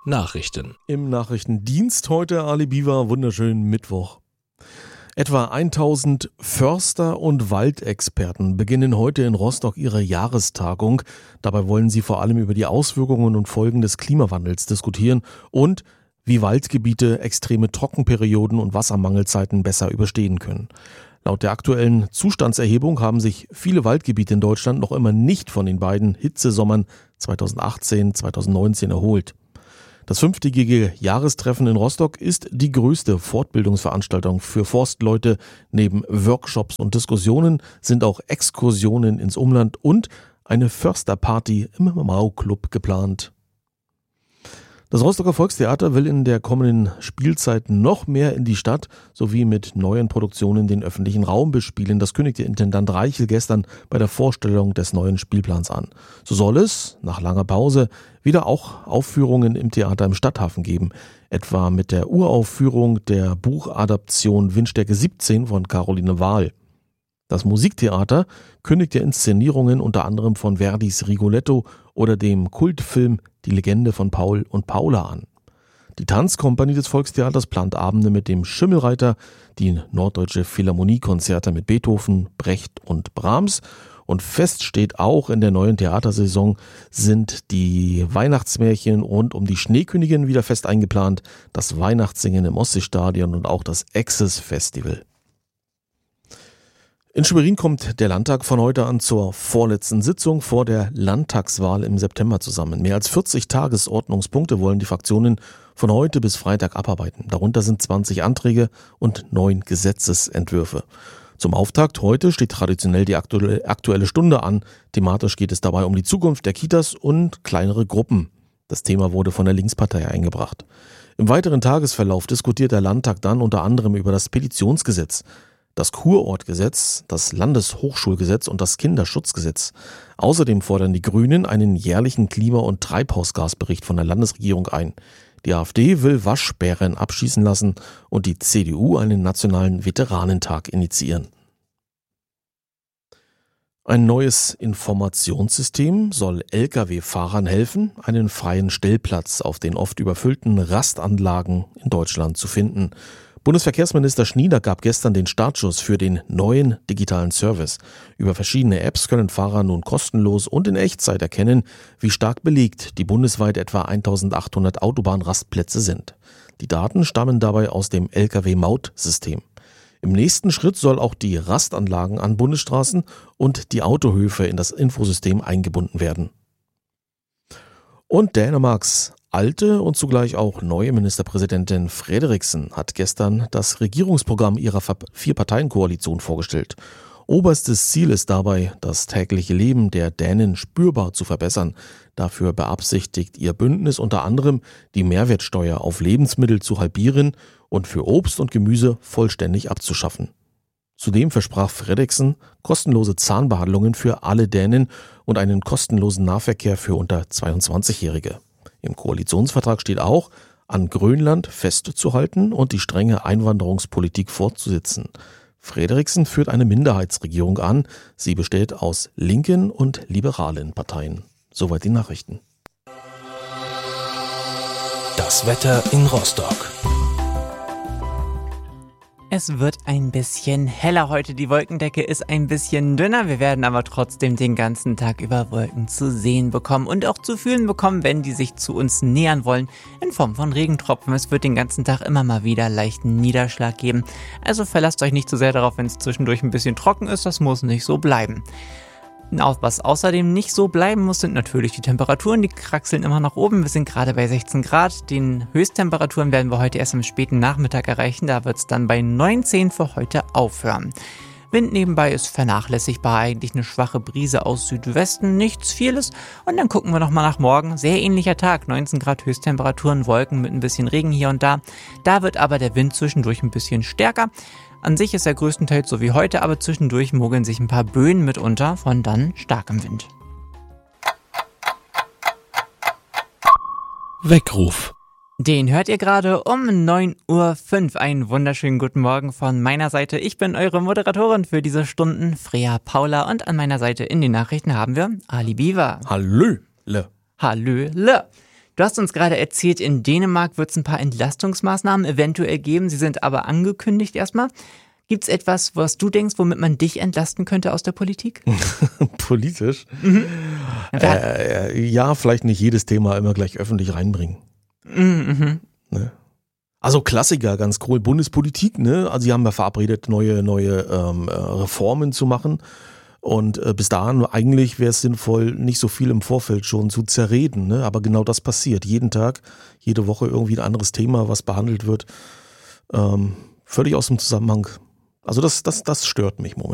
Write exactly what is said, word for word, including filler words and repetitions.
Nachrichten. Im Nachrichtendienst heute Ali Biwa, wunderschönen Mittwoch. Etwa tausend Förster- und Waldexperten beginnen heute in Rostock ihre Jahrestagung. Dabei wollen sie vor allem über die Auswirkungen und Folgen des Klimawandels diskutieren und wie Waldgebiete extreme Trockenperioden und Wassermangelzeiten besser überstehen können. Laut der aktuellen Zustandserhebung haben sich viele Waldgebiete in Deutschland noch immer nicht von den beiden Hitzesommern zweitausendachtzehn zweitausendneunzehn erholt. Das fünftägige Jahrestreffen in Rostock ist die größte Fortbildungsveranstaltung für Forstleute. Neben Workshops und Diskussionen sind auch Exkursionen ins Umland und eine Försterparty im Mau-Club geplant. Das Rostocker Volkstheater will in der kommenden Spielzeit noch mehr in die Stadt sowie mit neuen Produktionen den öffentlichen Raum bespielen. Das kündigte Intendant Reichel gestern bei der Vorstellung des neuen Spielplans an. So soll es, nach langer Pause, wieder auch Aufführungen im Theater im Stadthafen geben. Etwa mit der Uraufführung der Buchadaption Windstärke siebzehn von Caroline Wahl. Das Musiktheater kündigte Inszenierungen unter anderem von Verdis Rigoletto oder dem Kultfilm Die Legende von Paul und Paula an. Die Tanzkompanie des Volkstheaters plant Abende mit dem Schimmelreiter, die Norddeutsche Philharmonie-Konzerte mit Beethoven, Brecht und Brahms. Und fest steht auch, in der neuen Theatersaison sind die Weihnachtsmärchen rund um die Schneekönigin wieder fest eingeplant, das Weihnachtssingen im Ostseestadion und auch das Access Festival. In Schwerin kommt der Landtag von heute an zur vorletzten Sitzung vor der Landtagswahl im September zusammen. Mehr als vierzig Tagesordnungspunkte wollen die Fraktionen von heute bis Freitag abarbeiten. Darunter sind zwanzig Anträge und neun Gesetzesentwürfe. Zum Auftakt heute steht traditionell die aktuelle Stunde an. Thematisch geht es dabei um die Zukunft der Kitas und kleinere Gruppen. Das Thema wurde von der Linkspartei eingebracht. Im weiteren Tagesverlauf diskutiert der Landtag dann unter anderem über das Petitionsgesetz, das Kurortgesetz, das Landeshochschulgesetz und das Kinderschutzgesetz. Außerdem fordern die Grünen einen jährlichen Klima- und Treibhausgasbericht von der Landesregierung ein. Die AfD will Waschbären abschießen lassen und die C D U einen nationalen Veteranentag initiieren. Ein neues Informationssystem soll L K W-Fahrern helfen, einen freien Stellplatz auf den oft überfüllten Rastanlagen in Deutschland zu finden. Bundesverkehrsminister Schnieder gab gestern den Startschuss für den neuen digitalen Service. Über verschiedene Apps können Fahrer nun kostenlos und in Echtzeit erkennen, wie stark belegt die bundesweit etwa eintausendachthundert Autobahnrastplätze sind. Die Daten stammen dabei aus dem L K W-Mautsystem. Im nächsten Schritt soll auch die Rastanlagen an Bundesstraßen und die Autohöfe in das Infosystem eingebunden werden. Und Dänemarks alte und zugleich auch neue Ministerpräsidentin Frederiksen hat gestern das Regierungsprogramm ihrer Vier-Parteien-Koalition vorgestellt. Oberstes Ziel ist dabei, das tägliche Leben der Dänen spürbar zu verbessern. Dafür beabsichtigt ihr Bündnis unter anderem, die Mehrwertsteuer auf Lebensmittel zu halbieren und für Obst und Gemüse vollständig abzuschaffen. Zudem versprach Frederiksen kostenlose Zahnbehandlungen für alle Dänen und einen kostenlosen Nahverkehr für unter zweiundzwanzigjährige. Im Koalitionsvertrag steht auch, an Grönland festzuhalten und die strenge Einwanderungspolitik fortzusetzen. Frederiksen führt eine Minderheitsregierung an. Sie besteht aus linken und liberalen Parteien. Soweit die Nachrichten. Das Wetter in Rostock. Es wird ein bisschen heller heute, die Wolkendecke ist ein bisschen dünner, wir werden aber trotzdem den ganzen Tag über Wolken zu sehen bekommen und auch zu fühlen bekommen, wenn die sich zu uns nähern wollen, in Form von Regentropfen. Es wird den ganzen Tag immer mal wieder leichten Niederschlag geben, also verlasst euch nicht zu sehr darauf, wenn es zwischendurch ein bisschen trocken ist, das muss nicht so bleiben. Was außerdem nicht so bleiben muss, sind natürlich die Temperaturen, die kraxeln immer nach oben. Wir sind gerade bei sechzehn Grad. Den Höchsttemperaturen werden wir heute erst am späten Nachmittag erreichen. Da wird es dann bei neunzehn für heute aufhören. Wind nebenbei ist vernachlässigbar, eigentlich eine schwache Brise aus Südwesten, nichts vieles. Und dann gucken wir nochmal nach morgen. Sehr ähnlicher Tag, neunzehn Grad Höchsttemperaturen, Wolken mit ein bisschen Regen hier und da. Da wird aber der Wind zwischendurch ein bisschen stärker. An sich ist er größtenteils so wie heute, aber zwischendurch mogeln sich ein paar Böen mit unter von dann starkem Wind. Weckruf. Den hört ihr gerade um neun Uhr fünf. Einen wunderschönen guten Morgen von meiner Seite. Ich bin eure Moderatorin für diese Stunden, Freya Paula. Und an meiner Seite in den Nachrichten haben wir Ali Biwa. Hallöle. Hallöle. Du hast uns gerade erzählt, in Dänemark wird es ein paar Entlastungsmaßnahmen eventuell geben. Sie sind aber angekündigt erstmal. Gibt es etwas, was du denkst, womit man dich entlasten könnte aus der Politik? Politisch? Mhm. Äh, ja, vielleicht nicht jedes Thema immer gleich öffentlich reinbringen. Mhm. Ne? Also Klassiker, ganz cool. Bundespolitik, ne? Also sie haben ja verabredet, neue, neue ähm, Reformen zu machen. Und äh, bis dahin eigentlich wäre es sinnvoll, nicht so viel im Vorfeld schon zu zerreden, ne? Aber genau das passiert. Jeden Tag, jede Woche irgendwie ein anderes Thema, was behandelt wird. Ähm, völlig aus dem Zusammenhang. Also das, das, das stört mich momentan.